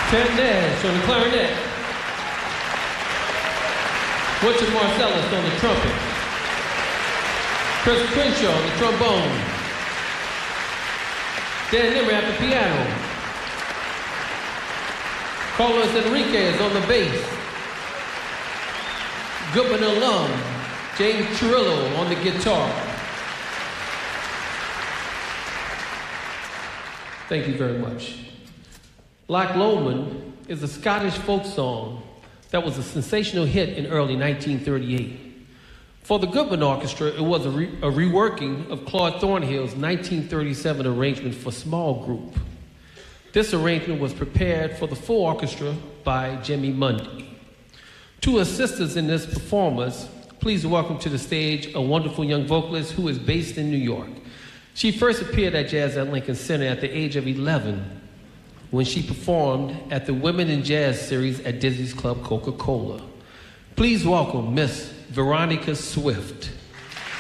Ted Nash on the clarinet. Richard Marcellus on the trumpet. Chris Crenshaw on the trombone. Dan Nimmer at the piano. Carlos Enriquez on the bass. Goodman alum, James Chirillo on the guitar. Thank you very much. Loch Lomond is a Scottish folk song that was a sensational hit in early 1938. For the Goodman Orchestra, it was a reworking of Claude Thornhill's 1937 arrangement for small group. This arrangement was prepared for the full orchestra by Jimmy Mundy. To assist us in this performance, please welcome to the stage a wonderful young vocalist who is based in New York. She first appeared at Jazz at Lincoln Center at the age of 11 when she performed at the Women in Jazz series at Dizzy's Club Coca-Cola. Please welcome Miss Veronica Swift.